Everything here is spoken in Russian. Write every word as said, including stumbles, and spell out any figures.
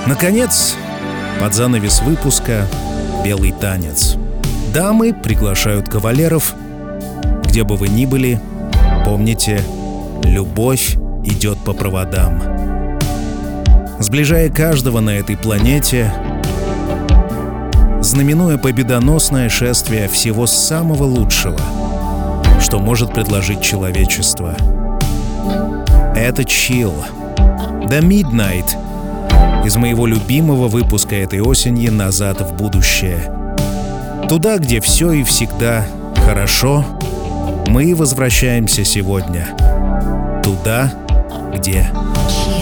Наконец, под занавес выпуска «Белый танец». Дамы приглашают кавалеров. Где бы вы ни были, помните, любовь идет по проводам. Сближая каждого на этой планете, знаменуя победоносное шествие всего самого лучшего, что может предложить человечество. Это Chill, The Midnight, из моего любимого выпуска этой осени «Назад в будущее». Туда, где все и всегда хорошо, мы возвращаемся сегодня. Туда, где...